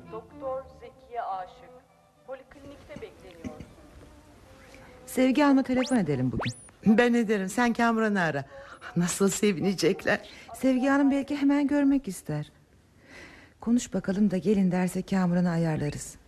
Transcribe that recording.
Doktor Zekiye Aşık. Poliklinikte bekleniyorsun. Sevgi Hanım'a telefon edelim bugün. Ben ederim, sen Kamuran'ı ara. Nasıl sevinecekler. Sevgi Hanım belki hemen görmek ister. Konuş bakalım da gelin derse Kamuran'ı ayarlarız.